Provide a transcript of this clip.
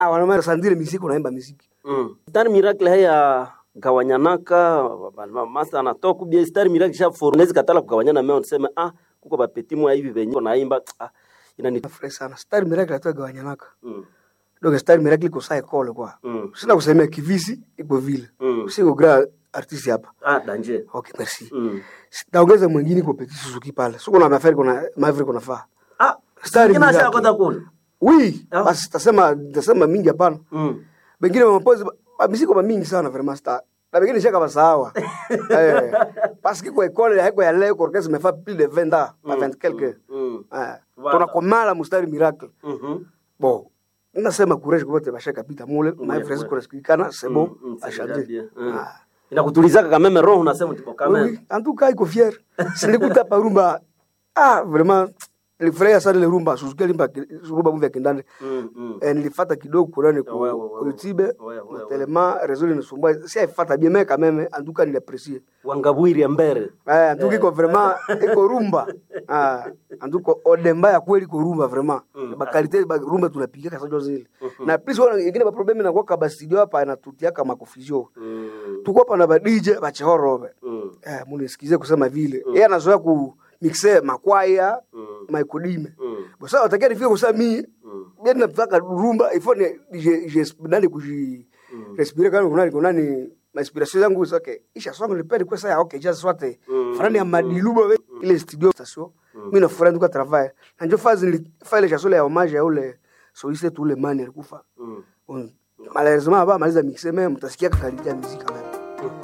wanamara sandile muziki unaimba muziki. Star Miracle haya gawanyanaka masa anatoka bia Star Miracle sha fornezi katala kugawanyana meo niseme kuko bapetimu hivi venye naimba inanifurahi sana. Star Miracle atoa gawanyanaka. Donc Star Miracle iko sai kole kwa. Sina kusemea kivisi iko vile. Siko gra artiste hapa. Danger. Okay, merci. Sitaongeza mwingine kwa Petit Suzuki pale. Siko na mafari kuna Maverick kuna faa. Star Miracle kina shaka kule. Oui, basi tasema mingi hapana. Bengine mapozi misiko mingi sana vraiment Star. Na bengine shaka basawa. Parce que kwa école haiko ya leo orchestre me fait plus de 20 ans, pas 20 quelques. Tuna komala mu Star Miracle. Bon, nasema courage kwa wote bashaka pita mule, my friends kwa sikikana, c'est bon, achanger. Inakutulizaka kama meme roho unasema tipo kama. Oui, en tout cas iko fier. Silikuta parumba. Vraiment nilifurahia sana ile rumba Suzuki limba rumba mvya kindani. Nilifuata kidogo Kurani kwa YouTube, tellement réseau ni sumbua. Si aifuata bien mais quand même en tout cas nilaprécier. Wangabwiri mbere. En tout cas iko vraiment iko rumba. En tout cas odemba ya kweli iko rumba vraiment. Ba qualité ba rumba tunapiga kasa zile. Na plus wana ingine ba problem na kwa ba studio hapa inatutia kama confusion. Tuko hapa na ba DJ ba chehoro. Munisikize kusema vile. Yeye anazoea ku mixer makwaya maikodime bosa utakia nifike kusema mimi mimi nataka rumba ifone je ndani kuji respirer kana kuna nani inspiration yangu soke isha song nipende kwa sasa okay just swate farani ya madilubo ile studio station mimi na furani kwa travail na ndio fazi file ya sole ya hommage ya ule soiste tous les mani alikufa malheureusement maliza mixer même mtasikia kalita muziki